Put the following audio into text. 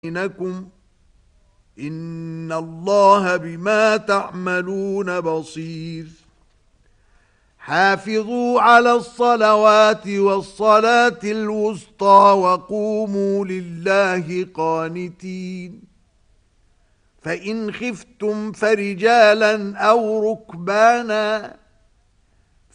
بينكم إن الله بما تعملون بصير. حافظوا على الصلوات والصلاة الوسطى وقوموا لله قانتين. فإن خفتم فرجالا أو ركبانا